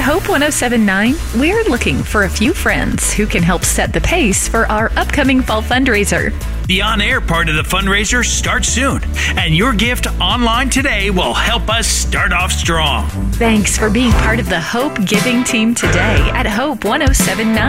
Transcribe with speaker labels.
Speaker 1: Hope 1079, we're looking for a few friends who can help set the pace for our upcoming fall fundraiser.
Speaker 2: The on-air part of the fundraiser starts soon, and your gift online today will help us start off strong.
Speaker 1: Thanks for being part of the Hope Giving team today at Hope 1079.